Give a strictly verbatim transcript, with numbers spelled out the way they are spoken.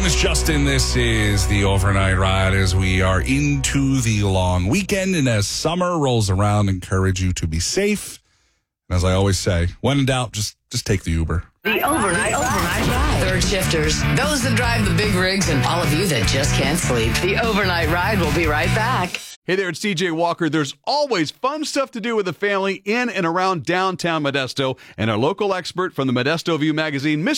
name is Justin. This is the Overnight Ride as we are into the long weekend. And as summer rolls around, encourage you to be safe. And as I always say, when in doubt, just, just take the Uber. The Overnight, overnight Ride. Third shifters, those that drive the big rigs, and all of you that just can't sleep. The Overnight Ride will be right back. Hey there, it's D J Walker. There's always fun stuff to do with the family in and around downtown Modesto. And our local expert from the Modesto View magazine, Mister